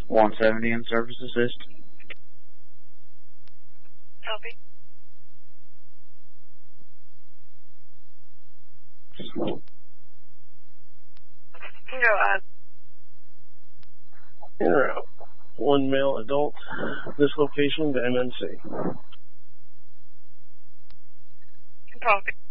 170 in service assist. Copy. Go ahead. In route. One male adult. This location to MNC. Copy.